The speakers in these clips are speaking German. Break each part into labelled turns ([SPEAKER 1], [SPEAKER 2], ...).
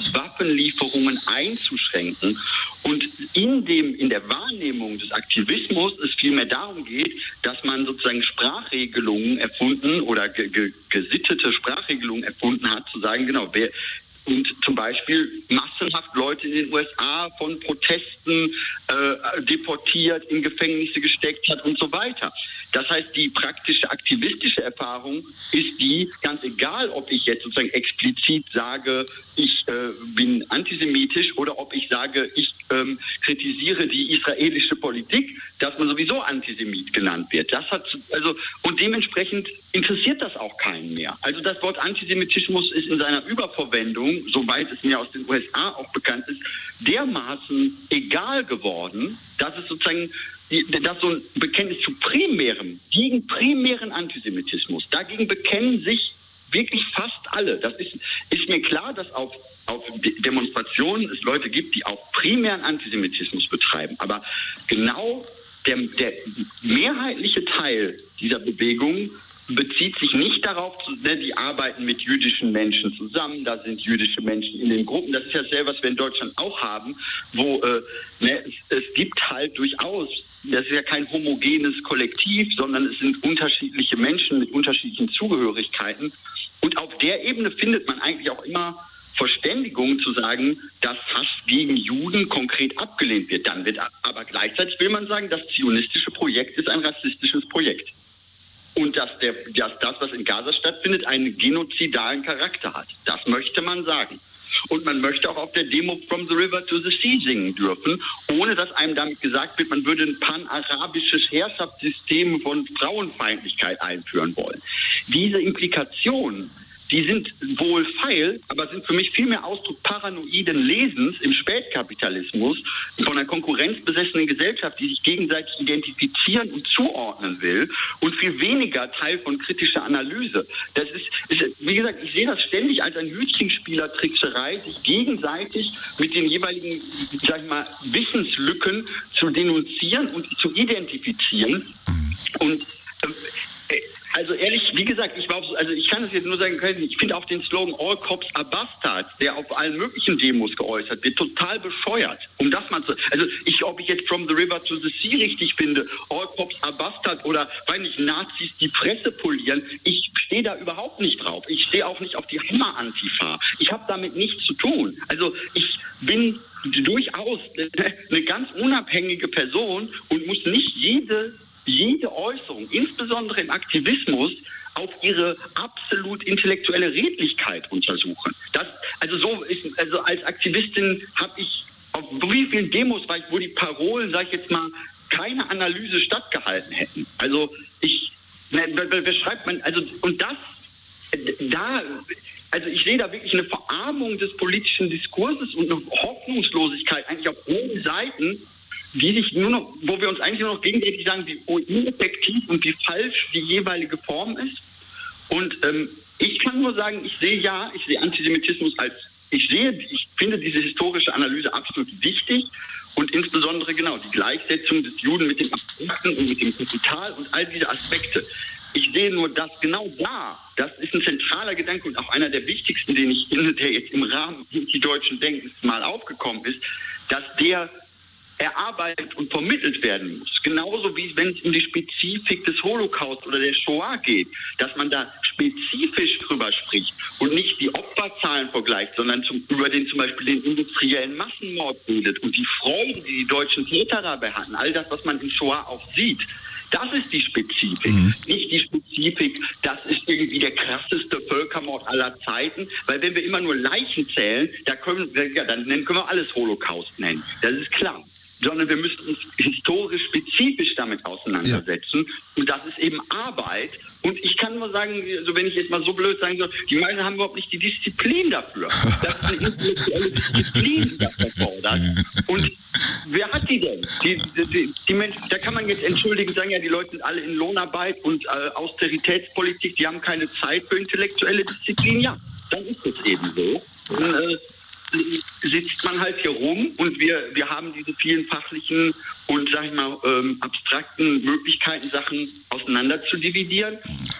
[SPEAKER 1] Waffenlieferungen einzuschränken. Und in der Wahrnehmung des Aktivismus es vielmehr darum geht, dass man sozusagen Sprachregelungen erfunden oder gesittete Sprachregelungen erfunden hat, zu sagen, genau, und zum Beispiel massenhaft Leute in den USA von Protesten deportiert, in Gefängnisse gesteckt hat und so weiter. Das heißt, die praktische aktivistische Erfahrung ist die, ganz egal, ob ich jetzt sozusagen explizit sage, ich bin antisemitisch oder ob ich sage, ich kritisiere die israelische Politik, dass man sowieso Antisemit genannt wird. Und dementsprechend interessiert das auch keinen mehr. Also das Wort Antisemitismus ist in seiner Überverwendung, soweit es mir aus den USA auch bekannt ist, dermaßen egal geworden, dass es sozusagen so ein Bekenntnis zu gegen primären Antisemitismus, dagegen bekennen sich wirklich fast alle. Das ist mir klar, dass auf Demonstrationen es Leute gibt, die auch primären Antisemitismus betreiben. Aber genau der mehrheitliche Teil dieser Bewegung bezieht sich nicht darauf, die arbeiten mit jüdischen Menschen zusammen, da sind jüdische Menschen in den Gruppen. Das ist ja selber, was wir in Deutschland auch haben, wo es gibt halt durchaus, das ist ja kein homogenes Kollektiv, sondern es sind unterschiedliche Menschen mit unterschiedlichen Zugehörigkeiten. Und auf der Ebene findet man eigentlich auch immer Verständigung zu sagen, dass Hass gegen Juden konkret abgelehnt wird. Dann wird aber gleichzeitig will man sagen, das zionistische Projekt ist ein rassistisches Projekt. Und dass das, was in Gaza stattfindet, einen genozidalen Charakter hat. Das möchte man sagen. Und man möchte auch auf der Demo From the River to the Sea singen dürfen, ohne dass einem damit gesagt wird, man würde ein panarabisches Herrschaftssystem von Frauenfeindlichkeit einführen wollen. Diese Implikationen, die sind wohl feil, aber sind für mich viel mehr Ausdruck paranoiden Lesens im Spätkapitalismus von einer konkurrenzbesessenen Gesellschaft, die sich gegenseitig identifizieren und zuordnen will und viel weniger Teil von kritischer Analyse. Das ist wie gesagt, ich sehe das ständig als ein Hütchenspielertrickserei, sich gegenseitig mit den jeweiligen, sag ich mal, Wissenslücken zu denunzieren und zu identifizieren. Und also ehrlich, wie gesagt, ich kann es jetzt nur sagen, ich finde auch den Slogan All Cops are Bastards, der auf allen möglichen Demos geäußert wird, total bescheuert. Ob ich jetzt From the River to the Sea richtig finde, All Cops are Bastards oder, weil nicht Nazis die Presse polieren, ich stehe da überhaupt nicht drauf. Ich stehe auch nicht auf die Hammer-Antifa. Ich habe damit nichts zu tun. Also ich bin durchaus eine ganz unabhängige Person und muss nicht jede Äußerung, insbesondere im Aktivismus, auf ihre absolut intellektuelle Redlichkeit untersuchen. Als Aktivistin habe ich auf wie vielen Demos war ich, wo die Parolen, sage ich jetzt mal, keine Analyse stattgehalten hätten. Also ich sehe da wirklich eine Verarmung des politischen Diskurses und eine Hoffnungslosigkeit eigentlich auf beiden Seiten, wo wir uns eigentlich nur noch gegenseitig sagen, wie ineffektiv und wie falsch die jeweilige Form ist. Und ich kann nur sagen, ich sehe Antisemitismus ich finde diese historische Analyse absolut wichtig und insbesondere genau die Gleichsetzung des Juden mit dem Abstrakten und mit dem Kapital und all diese Aspekte. Ich sehe nur, dass genau das ist ein zentraler Gedanke und auch einer der wichtigsten, den ich finde, der jetzt im Rahmen des deutschen Denkens mal aufgekommen ist, dass der erarbeitet und vermittelt werden muss. Genauso wie wenn es um die Spezifik des Holocaust oder der Shoah geht, dass man da spezifisch drüber spricht und nicht die Opferzahlen vergleicht, sondern über zum Beispiel den industriellen Massenmord redet und die Freude, die deutschen Täter dabei hatten, all das, was man in Shoah auch sieht. Das ist die Spezifik. Nicht die Spezifik, das ist irgendwie der krasseste Völkermord aller Zeiten, weil wenn wir immer nur Leichen zählen, dann können wir alles Holocaust nennen. Das ist klar. Sondern wir müssen uns historisch spezifisch damit auseinandersetzen. Ja. Und das ist eben Arbeit. Und ich kann nur sagen, also wenn ich jetzt mal so blöd sagen soll, die meisten haben überhaupt nicht die Disziplin dafür. Das ist eine intellektuelle Disziplin, die das erfordert. Und wer hat die denn? Die Menschen, da kann man jetzt entschuldigen, sagen ja, die Leute sind alle in Lohnarbeit und Austeritätspolitik, die haben keine Zeit für intellektuelle Disziplin. Ja, dann ist es eben so. Und, sitzt man halt hier rum und wir haben diese vielen fachlichen und, sag ich mal, abstrakten Möglichkeiten, Sachen auseinander zu dividieren.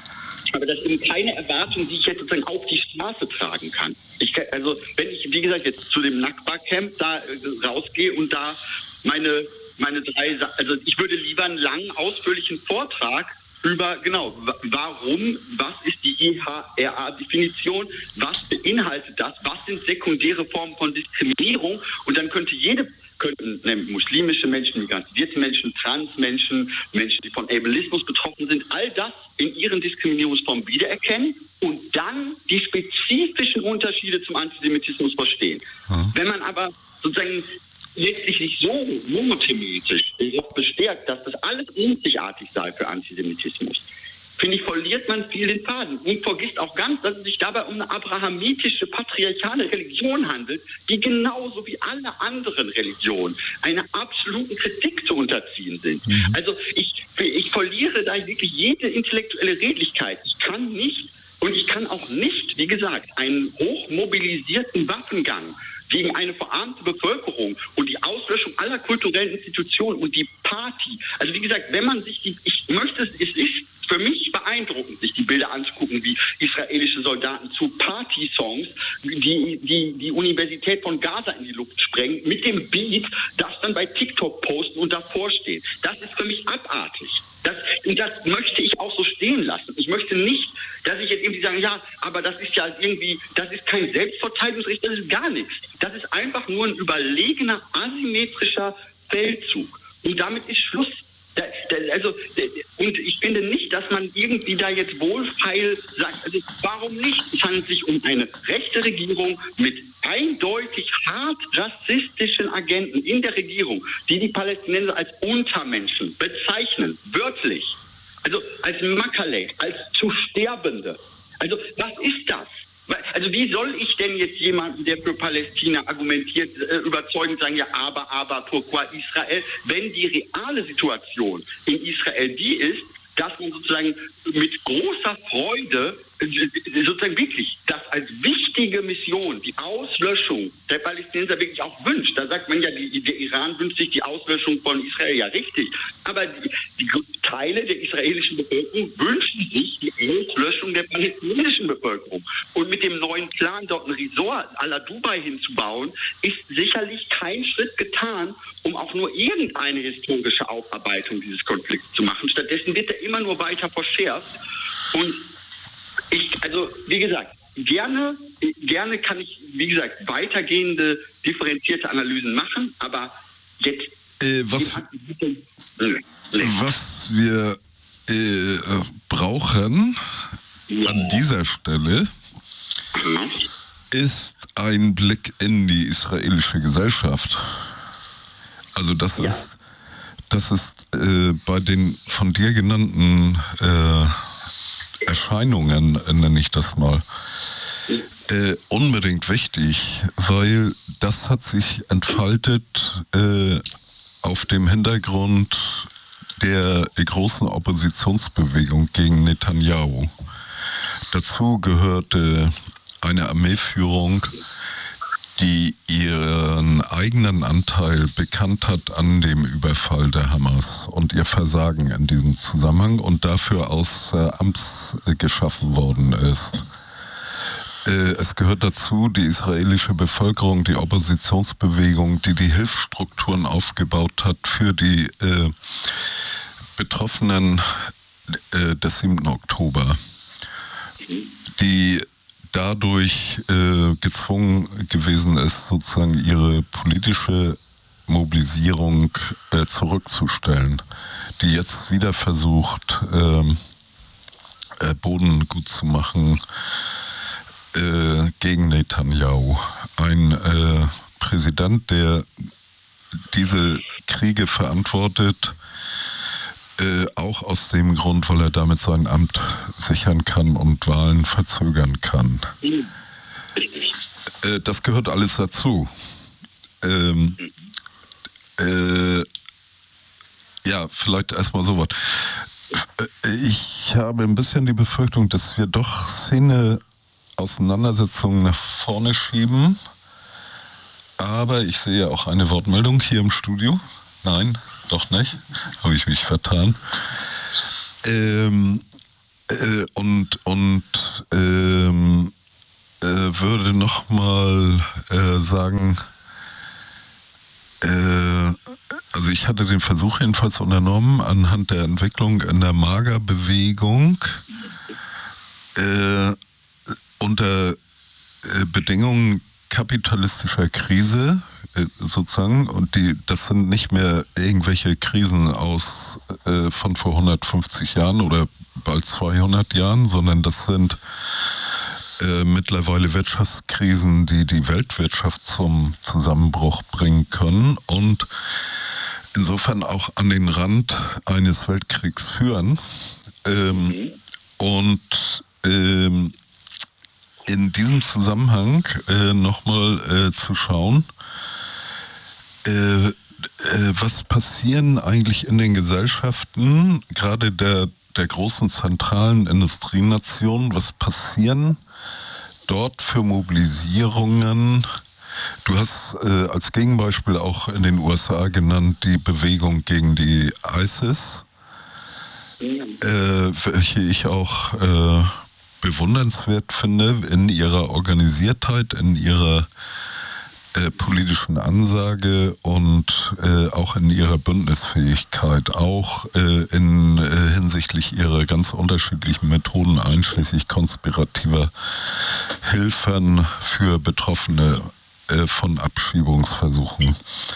[SPEAKER 1] Aber das ist eben keine Erwartung, die ich jetzt sozusagen auf die Straße tragen kann. Also wenn ich, wie gesagt, jetzt zu dem Nakba-Camp da rausgehe und da meine 3, also ich würde lieber einen langen, ausführlichen Vortrag über, genau, warum, was ist die IHRA-Definition, was beinhaltet das, was sind sekundäre Formen von Diskriminierung, und dann könnten muslimische Menschen, migrantierte Menschen, Transmenschen, Menschen, die von Ableismus betroffen sind, all das in ihren Diskriminierungsformen wiedererkennen und dann die spezifischen Unterschiede zum Antisemitismus verstehen. Wenn man aber sozusagen letztlich nicht so monothematisch bestärkt, dass das alles einzigartig sei für Antisemitismus, finde ich, verliert man viel den Faden und vergisst auch ganz, dass es sich dabei um eine abrahamitische, patriarchale Religion handelt, die genauso wie alle anderen Religionen einer absoluten Kritik zu unterziehen sind. Also ich verliere da wirklich jede intellektuelle Redlichkeit. Ich kann auch nicht, wie gesagt, einen hochmobilisierten Waffengang gegen eine verarmte Bevölkerung und die Auslöschung aller kulturellen Institutionen und die Party. Also wie gesagt, wenn man sich es ist für mich beeindruckend, sich die Bilder anzugucken, wie israelische Soldaten zu Party-Songs die Universität von Gaza in die Luft sprengen, mit dem Beat, das dann bei TikTok posten und davor stehen. Das ist für mich abartig. Das möchte ich auch so stehen lassen. Ich möchte nicht, dass ich jetzt irgendwie sage, ja, aber das ist ja irgendwie, das ist kein Selbstverteidigungsrecht, das ist gar nichts. Das ist einfach nur ein überlegener, asymmetrischer Feldzug. Und damit ist Schluss. Und ich finde nicht, dass man irgendwie da jetzt wohlfeil sagt, also warum nicht? Es handelt sich um eine rechte Regierung mit eindeutig hart rassistischen Agenten in der Regierung, die Palästinenser als Untermenschen bezeichnen, wörtlich. Also als Makalek, als zu Sterbende. Also was ist das? Also wie soll ich denn jetzt jemanden, der für Palästina argumentiert, überzeugend sagen, ja, aber, pourquoi Israel, wenn die reale Situation in Israel die ist, dass man sozusagen mit großer Freude sozusagen wirklich das als wichtige Mission, die Auslöschung der Palästinenser wirklich auch wünscht. Da sagt man ja, der Iran wünscht sich die Auslöschung von Israel, ja richtig. Aber die Teile der israelischen Bevölkerung wünschen sich die Auslöschung der palästinensischen Bevölkerung. Und mit dem neuen Plan, dort ein Resort à la Dubai hinzubauen, ist sicherlich kein Schritt getan, um auch nur irgendeine historische Aufarbeitung dieses Konflikts zu machen. Stattdessen wird er immer nur weiter verschärft. Und wie gesagt, gerne kann ich, wie gesagt, weitergehende, differenzierte Analysen machen, aber jetzt...
[SPEAKER 2] Was wir brauchen an dieser Stelle ist ein Blick in die israelische Gesellschaft. Also das ist bei den von dir genannten Erscheinungen, nenne ich das mal, unbedingt wichtig, weil das hat sich entfaltet auf dem Hintergrund der großen Oppositionsbewegung gegen Netanyahu. Dazu gehörte eine Armeeführung, die ihren eigenen Anteil bekannt hat an dem Überfall der Hamas und ihr Versagen in diesem Zusammenhang und dafür aus Amts geschaffen worden ist. Es gehört dazu die israelische Bevölkerung, die Oppositionsbewegung, die Hilfsstrukturen aufgebaut hat für die Betroffenen des 7. Oktober, die dadurch gezwungen gewesen ist, sozusagen ihre politische Mobilisierung zurückzustellen, die jetzt wieder versucht, Boden gut zu machen gegen Netanyahu. Ein Präsident, der diese Kriege verantwortet, auch aus dem Grund, weil er damit sein Amt sichern kann und Wahlen verzögern kann. Das gehört alles dazu. Ja, vielleicht erstmal so was. Ich habe ein bisschen die Befürchtung, dass wir doch Szene-Auseinandersetzungen nach vorne schieben. Aber ich sehe auch eine Wortmeldung hier im Studio. Nein, doch nicht. Habe ich mich vertan. würde nochmal sagen, also ich hatte den Versuch jedenfalls unternommen, anhand der Entwicklung in der Magerbewegung unter Bedingungen kapitalistischer Krise sozusagen, und das sind nicht mehr irgendwelche Krisen von vor 150 Jahren oder bald 200 Jahren, sondern das sind mittlerweile Wirtschaftskrisen, die die Weltwirtschaft zum Zusammenbruch bringen können und insofern auch an den Rand eines Weltkriegs führen. In diesem Zusammenhang nochmal zu schauen, was passieren eigentlich in den Gesellschaften, gerade der großen zentralen Industrienationen, was passieren dort für Mobilisierungen? Du hast als Gegenbeispiel auch in den USA genannt die Bewegung gegen die ISIS, welche ich auch bewundernswert finde in ihrer Organisiertheit, in ihrer politischen Ansage und auch in ihrer Bündnisfähigkeit, auch hinsichtlich ihrer ganz unterschiedlichen Methoden, einschließlich konspirativer Hilfen für Betroffene von Abschiebungsversuchen.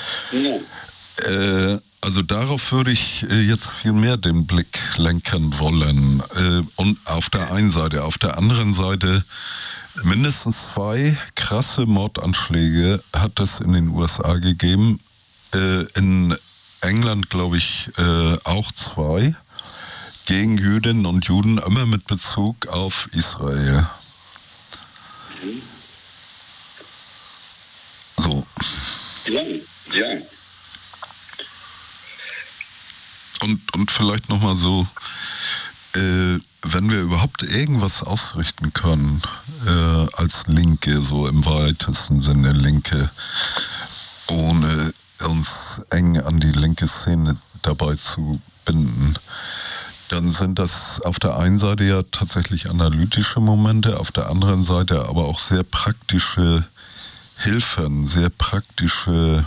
[SPEAKER 2] Also darauf würde ich jetzt viel mehr den Blick lenken wollen. Und auf der einen Seite. Auf der anderen Seite, mindestens 2 krasse Mordanschläge hat es in den USA gegeben. In England, glaube ich, auch 2 gegen Jüdinnen und Juden, immer mit Bezug auf Israel. So.
[SPEAKER 1] Ja.
[SPEAKER 2] Und vielleicht nochmal so, wenn wir überhaupt irgendwas ausrichten können, als Linke, so im weitesten Sinne Linke, ohne uns eng an die linke Szene dabei zu binden, dann sind das auf der einen Seite ja tatsächlich analytische Momente, auf der anderen Seite aber auch sehr praktische Hilfen, sehr praktische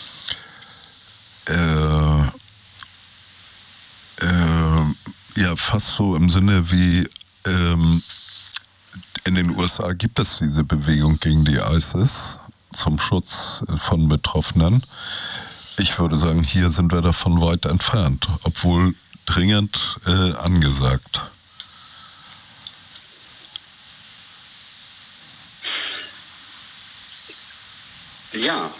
[SPEAKER 2] ja, fast so im Sinne wie in den USA gibt es diese Bewegung gegen die ISIS zum Schutz von Betroffenen. Ich würde sagen, hier sind wir davon weit entfernt, obwohl dringend angesagt.
[SPEAKER 1] Ja.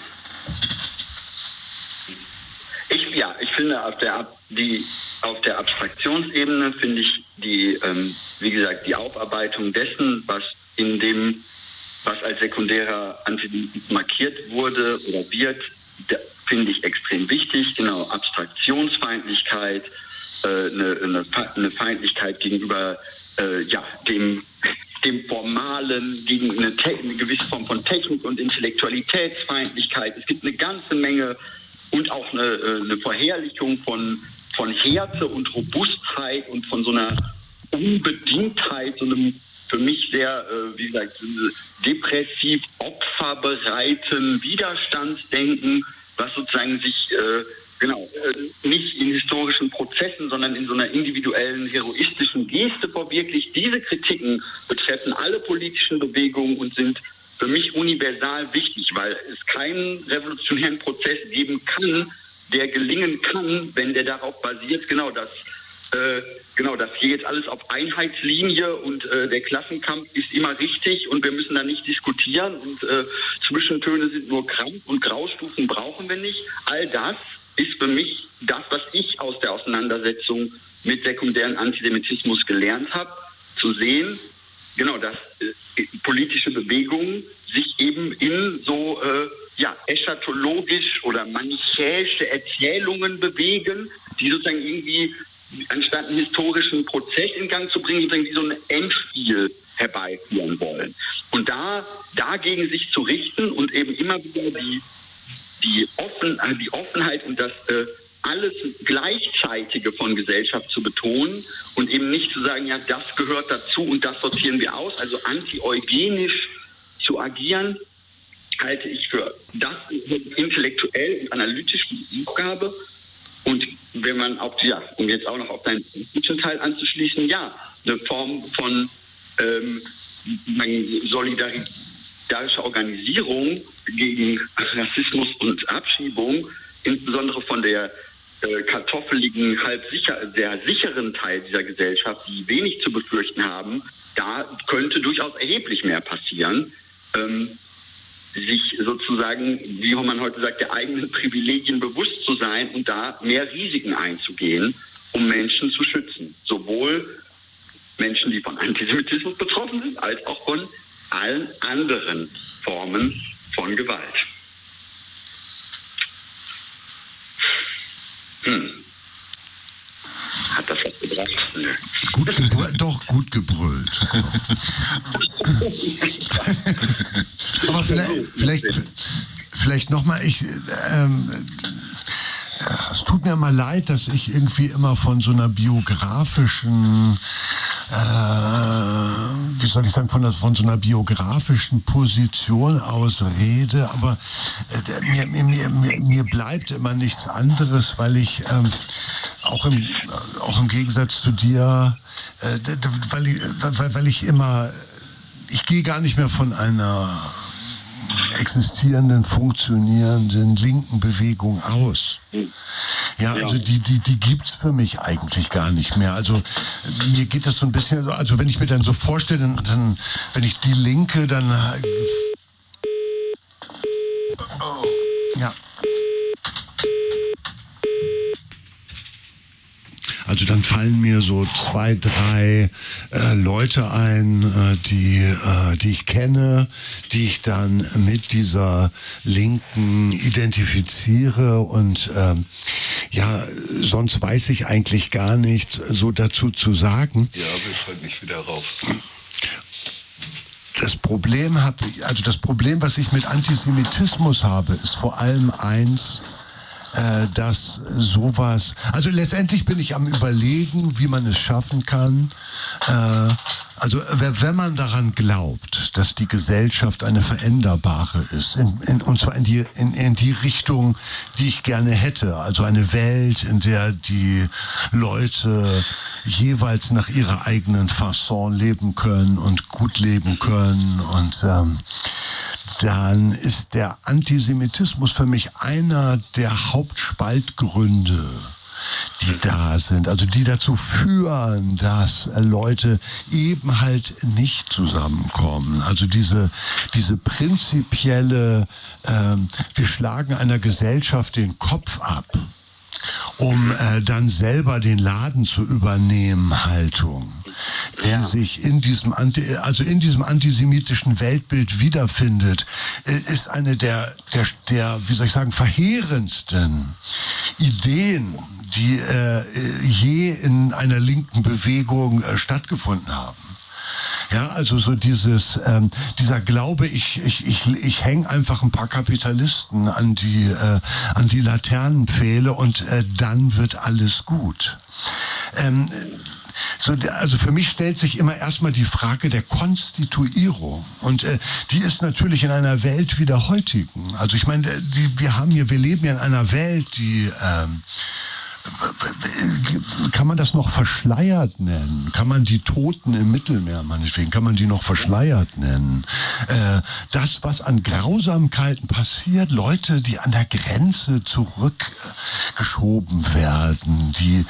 [SPEAKER 1] Ich finde auf der Abstraktionsebene finde ich wie gesagt, die Aufarbeitung dessen, was als sekundärer Antisemitismus markiert wurde oder wird, finde ich extrem wichtig. Genau, Abstraktionsfeindlichkeit, eine Feindlichkeit gegenüber dem Formalen, gegen eine gewisse Form von Technik und Intellektualitätsfeindlichkeit. Es gibt eine ganze Menge und auch eine Verherrlichung von Härte und Robustheit und von so einer Unbedingtheit, so einem für mich sehr, wie gesagt, depressiv opferbereiten Widerstandsdenken, was sozusagen sich nicht in historischen Prozessen, sondern in so einer individuellen, heroistischen Geste verwirklicht. Diese Kritiken betreffen alle politischen Bewegungen und sind für mich universal wichtig, weil es keinen revolutionären Prozess geben kann, der gelingen kann, wenn der darauf basiert, dass hier jetzt alles auf Einheitslinie und der Klassenkampf ist immer richtig und wir müssen da nicht diskutieren und Zwischentöne sind nur Krampf und Graustufen brauchen wir nicht. All das ist für mich das, was ich aus der Auseinandersetzung mit sekundären Antisemitismus gelernt habe, zu sehen, dass politische Bewegungen sich eben in so eschatologisch oder manichäische Erzählungen bewegen, die sozusagen irgendwie anstatt einen historischen Prozess in Gang zu bringen, sozusagen wie so ein Endspiel herbeiführen wollen. Und dagegen sich zu richten und eben immer wieder die Offenheit und das alles Gleichzeitige von Gesellschaft zu betonen und eben nicht zu sagen, ja, das gehört dazu und das sortieren wir aus, also anti-eugenisch zu agieren, halte ich für das intellektuell und analytisch die Aufgabe. Und wenn man auch, ja, um jetzt auch noch auf deinen politischen Teil anzuschließen, ja, eine Form von solidarischer Organisierung gegen Rassismus und Abschiebung, insbesondere von der kartoffeligen, sehr sicheren Teil dieser Gesellschaft, die wenig zu befürchten haben, da könnte durchaus erheblich mehr passieren. Sich sozusagen, wie man heute sagt, der eigenen Privilegien bewusst zu sein und da mehr Risiken einzugehen, um Menschen zu schützen. Sowohl Menschen, die von Antisemitismus betroffen sind, als auch von allen anderen Formen von Gewalt. Hat das was gebracht? Nö.
[SPEAKER 3] Gut gebrüllt. Aber vielleicht nochmal, es tut mir immer leid, dass ich irgendwie immer von so einer biografischen, von so einer biografischen Position aus rede, aber mir bleibt immer nichts anderes, weil ich auch im Gegensatz zu dir, weil ich gehe gar nicht mehr von einer existierenden, funktionierenden linken Bewegung aus. Ja, also die gibt's für mich eigentlich gar nicht mehr. Also mir geht das so ein bisschen, also wenn ich mir dann so vorstelle, dann wenn ich die Linke, dann ja. Also dann fallen mir so 2, 3 Leute ein, die ich kenne, die ich dann mit dieser Linken identifiziere und sonst weiß ich eigentlich gar nichts so dazu zu sagen.
[SPEAKER 2] Ja, wir fallen nicht wieder rauf.
[SPEAKER 3] Das Problem, was ich mit Antisemitismus habe, ist vor allem eins, dass sowas, also letztendlich bin ich am Überlegen, wie man es schaffen kann, also wenn man daran glaubt, dass die Gesellschaft eine veränderbare ist, und zwar in die Richtung, die ich gerne hätte, also eine Welt, in der die Leute jeweils nach ihrer eigenen Fasson leben können und gut leben können und dann ist der Antisemitismus für mich einer der Hauptspaltgründe, die da sind, also die dazu führen, dass Leute eben halt nicht zusammenkommen. Also diese prinzipielle, wir schlagen einer Gesellschaft den Kopf ab, um dann selber den Laden zu übernehmen, Haltung, die sich in diesem antisemitischen Weltbild wiederfindet, ist eine der wie soll ich sagen, verheerendsten Ideen, die je in einer linken Bewegung stattgefunden haben. Ja, also so dieser Glaube, ich hänge einfach ein paar Kapitalisten an die Laternenpfähle und dann wird alles gut. Also für mich stellt sich immer erstmal die Frage der Konstituierung und die ist natürlich in einer Welt wie der heutigen. Also ich meine, wir leben ja in einer Welt, die kann man das noch verschleiert nennen? Kann man die Toten im Mittelmeer, meinetwegen, kann man die noch verschleiert nennen? Das, was an Grausamkeiten passiert, Leute, die an der Grenze zurückgeschoben werden, die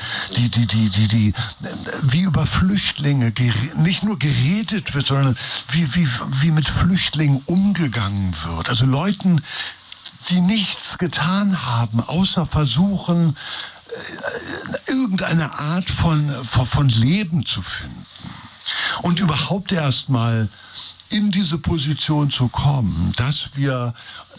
[SPEAKER 3] wie über Flüchtlinge nicht nur geredet wird, sondern wie mit Flüchtlingen umgegangen wird. Also Leuten, die nichts getan haben, außer versuchen, irgendeine Art von Leben zu finden. Und überhaupt erstmal in diese Position zu kommen, dass wir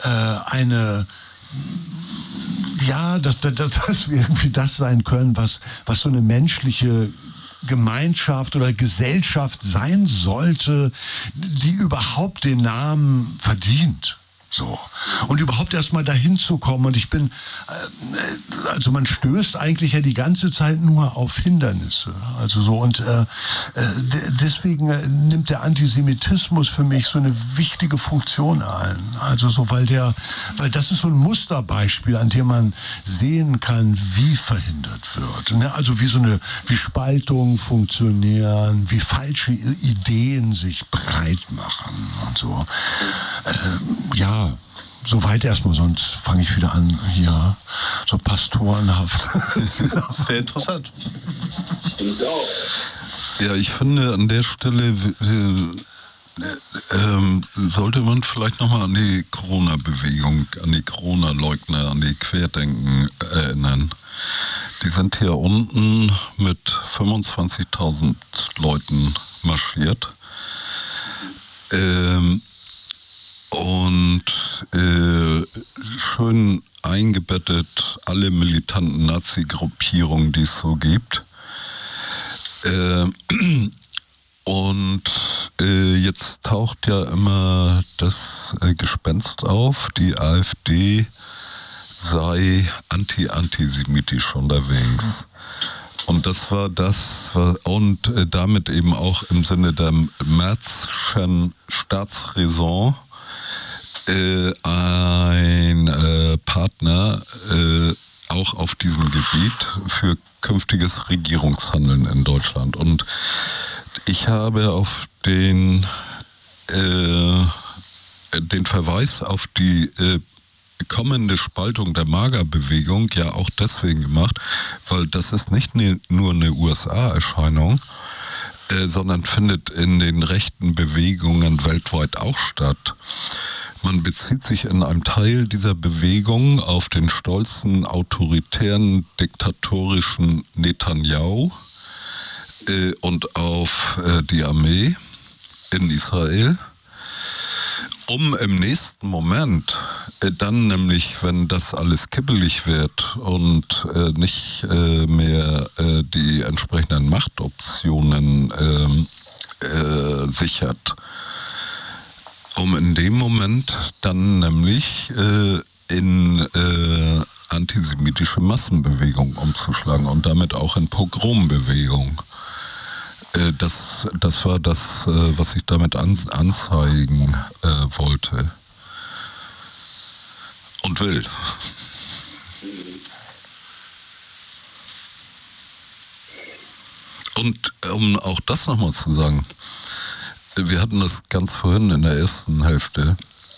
[SPEAKER 3] dass wir irgendwie das sein können, was so eine menschliche Gemeinschaft oder Gesellschaft sein sollte, die überhaupt den Namen verdient. So. Und überhaupt erstmal dahin zu kommen. Und ich bin, also man stößt eigentlich ja die ganze Zeit nur auf Hindernisse. Also so, und deswegen nimmt der Antisemitismus für mich so eine wichtige Funktion ein. Also so, weil das ist so ein Musterbeispiel, an dem man sehen kann, wie verhindert wird. Ne? Also wie Spaltungen funktionieren, wie falsche Ideen sich breit machen und so. Ja, soweit erstmal, sonst fange ich wieder an hier so pastorenhaft.
[SPEAKER 4] Sehr interessant.
[SPEAKER 2] Ja, ich finde, an der Stelle sollte man vielleicht nochmal an die Corona-Bewegung, an die Corona-Leugner, an die Querdenken erinnern. Die sind hier unten mit 25.000 Leuten marschiert. Und schön eingebettet alle militanten Nazi-Gruppierungen, die es so gibt. Und jetzt taucht ja immer das Gespenst auf, die AfD sei antisemitisch unterwegs. Und das war und damit eben auch im Sinne der Merzschen Staatsräson ein Partner auch auf diesem Gebiet für künftiges Regierungshandeln in Deutschland. Und ich habe auf den Verweis auf die kommende Spaltung der MAGA-Bewegung ja auch deswegen gemacht, weil das ist nicht nur eine USA-Erscheinung, sondern findet in den rechten Bewegungen weltweit auch statt. Man bezieht sich in einem Teil dieser Bewegung auf den stolzen, autoritären, diktatorischen Netanyahu und auf die Armee in Israel, um im nächsten Moment dann nämlich, wenn das alles kippelig wird und nicht mehr die entsprechenden Machtoptionen sichert, um in dem Moment dann nämlich in antisemitische Massenbewegung umzuschlagen und damit auch in Pogrombewegung. Das war das, was ich damit anzeigen wollte und will. Und um auch das nochmal zu sagen, wir hatten das ganz vorhin in der ersten Hälfte,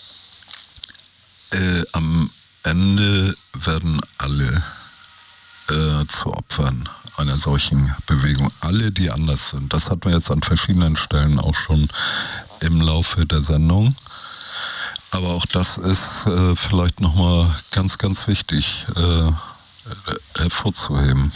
[SPEAKER 2] am Ende werden alle zu Opfern einer solchen Bewegung. Alle, die anders sind. Das hatten wir jetzt an verschiedenen Stellen auch schon im Laufe der Sendung. Aber auch das ist vielleicht nochmal ganz, ganz wichtig hervorzuheben.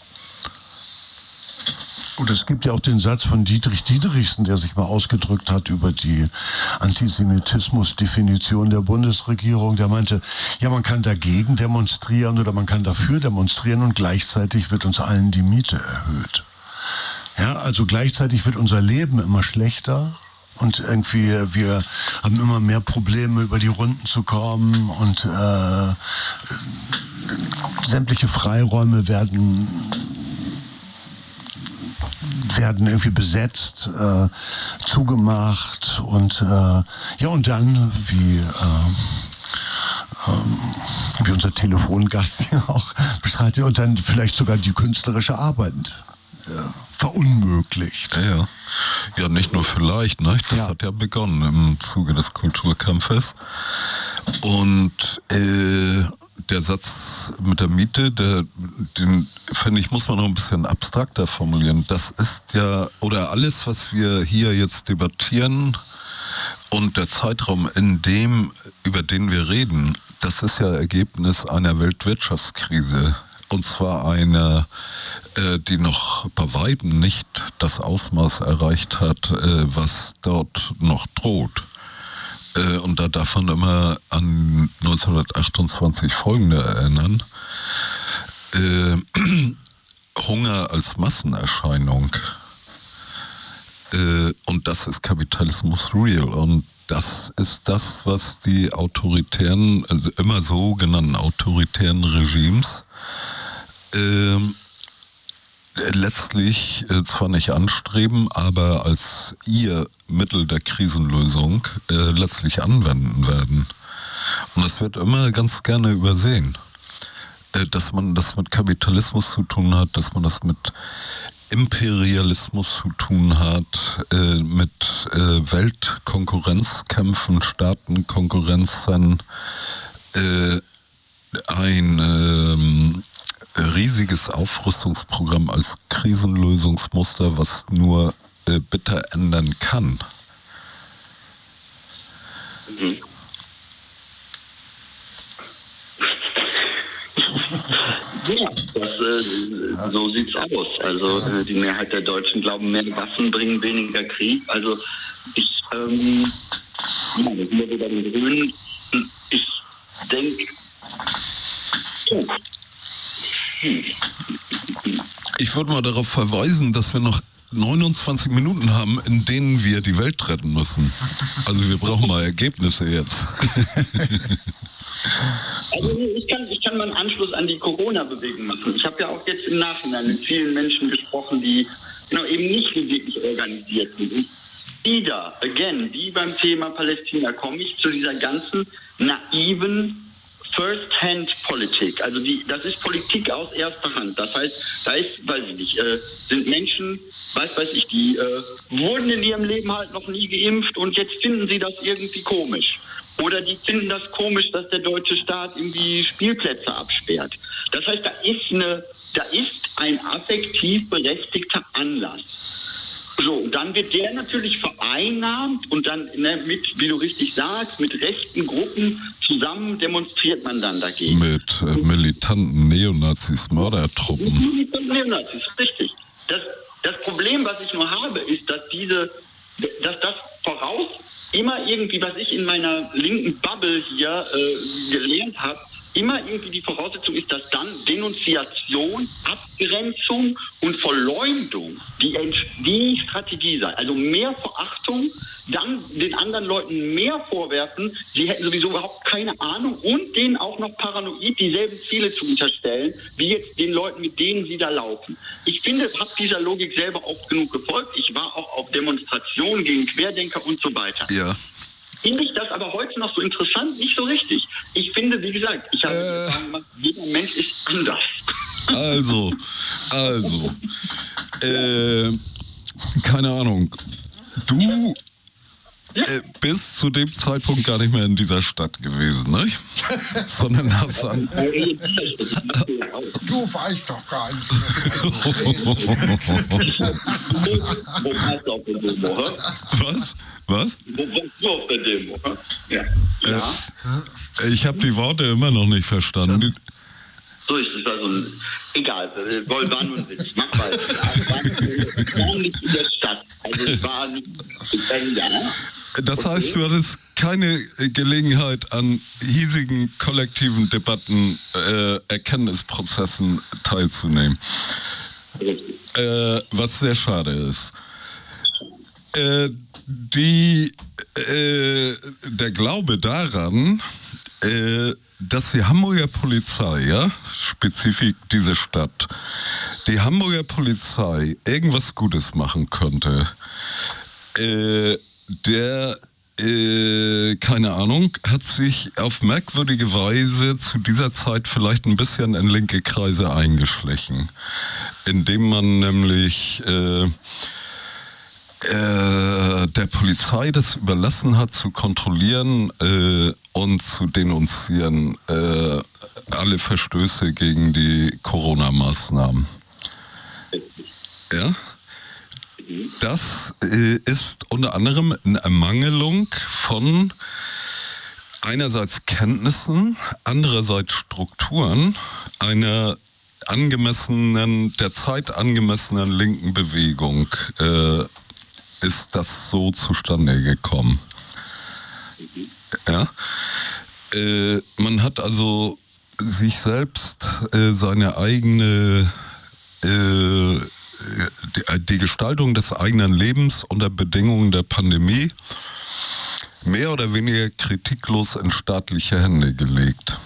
[SPEAKER 3] Und es gibt ja auch den Satz von Dietrich Dieterichsen, der sich mal ausgedrückt hat über die Antisemitismus-Definition der Bundesregierung. Der meinte, ja, man kann dagegen demonstrieren oder man kann dafür demonstrieren und gleichzeitig wird uns allen die Miete erhöht. Ja, also gleichzeitig wird unser Leben immer schlechter und irgendwie wir haben immer mehr Probleme, über die Runden zu kommen und sämtliche Freiräume werden irgendwie besetzt, zugemacht und und dann, wie unser Telefongast hier auch bestreitet, und dann vielleicht sogar die künstlerische Arbeit verunmöglicht.
[SPEAKER 2] Ja, nicht nur vielleicht, ne? Das hat ja begonnen im Zuge des Kulturkampfes. Und der Satz mit der Miete, den finde ich, muss man noch ein bisschen abstrakter formulieren. Das ist ja, oder alles, was wir hier jetzt debattieren und der Zeitraum, über den wir reden, das ist ja Ergebnis einer Weltwirtschaftskrise. Und zwar eine, die noch bei weitem nicht das Ausmaß erreicht hat, was dort noch droht. Und da darf man immer an 1928 folgende erinnern. Hunger als Massenerscheinung. Und das ist Kapitalismus real. Und das ist das, was die autoritären, also immer so genannten autoritären Regimes letztlich zwar nicht anstreben, aber als ihr Mittel der Krisenlösung letztlich anwenden werden. Und das wird immer ganz gerne übersehen, dass man das mit Kapitalismus zu tun hat, dass man das mit Imperialismus zu tun hat, mit Weltkonkurrenzkämpfen, Staatenkonkurrenzen, ein riesiges Aufrüstungsprogramm als Krisenlösungsmuster, was nur bitter ändern kann.
[SPEAKER 1] Mhm. Ja, so sieht's aus. Also die Mehrheit der Deutschen glauben, mehr Waffen bringen weniger Krieg. Also ich wieder den Grünen. Ich denke,
[SPEAKER 2] ich würde mal darauf verweisen, dass wir noch 29 Minuten haben, in denen wir die Welt retten müssen. Also wir brauchen mal Ergebnisse jetzt.
[SPEAKER 1] Also ich kann mal einen Anschluss an die Corona-Bewegung machen. Ich habe ja auch jetzt im Nachhinein mit vielen Menschen gesprochen, die eben nicht wirklich organisiert sind. Und wieder, wie beim Thema Palästina, komme ich zu dieser ganzen naiven First-Hand-Politik. Also das ist Politik aus erster Hand. Das heißt, da ist, weiß ich nicht, sind Menschen, die wurden in ihrem Leben halt noch nie geimpft und jetzt finden sie das irgendwie komisch. Oder die finden das komisch, dass der deutsche Staat irgendwie Spielplätze absperrt. Das heißt, da ist ein affektiv berechtigter Anlass. So, und dann wird der natürlich vereinnahmt und dann mit, wie du richtig sagst, mit rechten Gruppen zusammen demonstriert man dann dagegen.
[SPEAKER 2] Mit militanten Neonazis, Mördertruppen.
[SPEAKER 1] Militanten Neonazis, richtig. Das Problem, was ich nur habe, ist, dass das voraus immer irgendwie, was ich in meiner linken Bubble hier gelernt habe, immer irgendwie die Voraussetzung ist, dass dann Denunziation, Abgrenzung und Verleumdung die Strategie sei. Also mehr Verachtung, dann den anderen Leuten mehr vorwerfen, sie hätten sowieso überhaupt keine Ahnung und denen auch noch paranoid dieselben Ziele zu unterstellen, wie jetzt den Leuten, mit denen sie da laufen. Ich finde, habe dieser Logik selber oft genug gefolgt. Ich war auch auf Demonstrationen gegen Querdenker und so weiter.
[SPEAKER 2] Ja.
[SPEAKER 1] Finde ich das aber heute noch so interessant? Nicht so richtig. Ich finde, wie gesagt, ich habe gesagt, jeder Mensch ist anders.
[SPEAKER 2] Also, keine Ahnung. Du bist zu dem Zeitpunkt gar nicht mehr in dieser Stadt gewesen, ne? Sondern hast an...
[SPEAKER 3] Du weißt doch gar nicht.
[SPEAKER 1] Wo warst du auf der Demo, hä?
[SPEAKER 2] Was?
[SPEAKER 1] Wo warst du auf der Demo, hä? Ja.
[SPEAKER 2] Ich habe die Worte immer noch nicht verstanden.
[SPEAKER 1] So ist es also. Egal, war nur ein Witz. Mach weiter. Ich war nicht in der Stadt. Also es war nicht...
[SPEAKER 2] Das heißt, du hattest keine Gelegenheit, an hiesigen kollektiven Debatten, Erkenntnisprozessen teilzunehmen. Was sehr schade ist. Der Glaube daran, dass die Hamburger Polizei, ja, spezifisch diese Stadt, die Hamburger Polizei irgendwas Gutes machen könnte, keine Ahnung, hat sich auf merkwürdige Weise zu dieser Zeit vielleicht ein bisschen in linke Kreise eingeschlichen, indem man nämlich der Polizei das überlassen hat, zu kontrollieren und zu denunzieren alle Verstöße gegen die Corona-Maßnahmen. Ja? Das ist unter anderem eine Ermangelung von einerseits Kenntnissen, andererseits Strukturen einer der Zeit angemessenen linken Bewegung ist das so zustande gekommen. Ja? Man hat also sich selbst seine eigene die Gestaltung des eigenen Lebens unter Bedingungen der Pandemie mehr oder weniger kritiklos in staatliche Hände gelegt.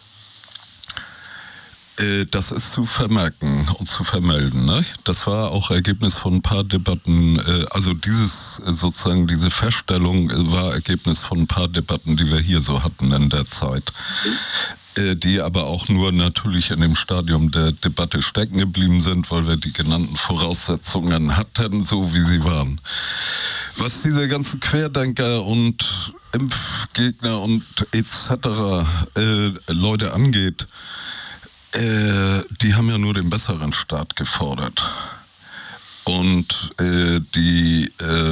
[SPEAKER 2] Das ist zu vermerken und zu vermelden. Ne? Das war auch Ergebnis von ein paar Debatten, also diese Feststellung war Ergebnis von ein paar Debatten, die wir hier so hatten in der Zeit. Die aber auch nur natürlich in dem Stadium der Debatte stecken geblieben sind, weil wir die genannten Voraussetzungen hatten, so wie sie waren. Was diese ganzen Querdenker und Impfgegner und etc. Leute angeht, die haben ja nur den besseren Staat gefordert. Und die